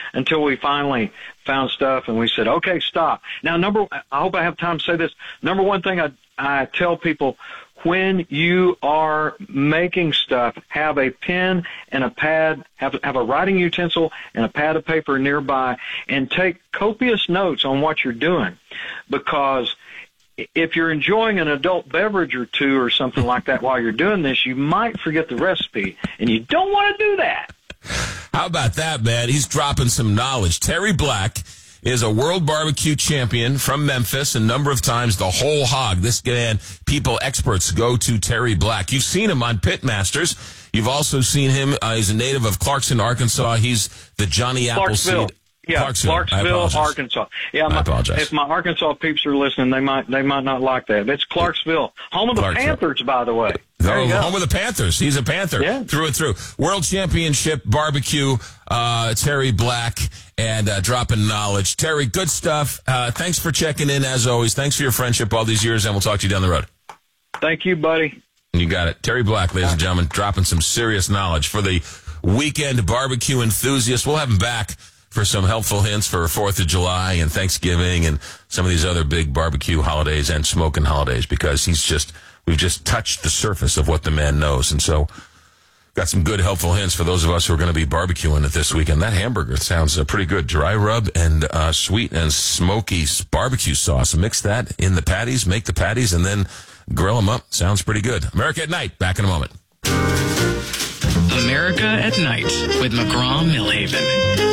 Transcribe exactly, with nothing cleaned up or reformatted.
until we finally found stuff and we said, okay, stop. Now, number, I hope I have time to say this. Number one thing I, I tell people, when you are making stuff, have a pen and a pad, have, have a writing utensil and a pad of paper nearby, and take copious notes on what you're doing. Because if you're enjoying an adult beverage or two or something like that while you're doing this, you might forget the recipe, and you don't want to do that. How about that, man? He's dropping some knowledge. Terry Black is a world barbecue champion from Memphis, a number of times the whole hog. This man, people, experts go to Terry Black. You've seen him on Pitmasters. You've also seen him. Uh, he's a native of Clarkson, Arkansas. He's the Johnny Appleseed. Yeah, Clarksville, Clarksville Arkansas. Yeah, my, I apologize. If my Arkansas peeps are listening, they might they might not like that. It's Clarksville, home of the Panthers, by the way. There you go. Home of the Panthers. He's a Panther yeah. through and through. World Championship Barbecue, uh, Terry Black, and uh, dropping knowledge. Terry, good stuff. Uh, thanks for checking in, as always. Thanks for your friendship all these years, and we'll talk to you down the road. Thank you, buddy. You got it. Terry Black, ladies and gentlemen, dropping some serious knowledge for the weekend barbecue enthusiasts. We'll have him back for some helpful hints for fourth of July and Thanksgiving and some of these other big barbecue holidays and smoking holidays, because he's just, we've just touched the surface of what the man knows. And so got some good helpful hints for those of us who are going to be barbecuing it this weekend. That hamburger sounds uh, pretty good. Dry rub and uh, sweet and smoky barbecue sauce. Mix that in the patties, make the patties, and then grill them up. Sounds pretty good. America at Night, back in a moment. America at Night with McGraw Millhaven.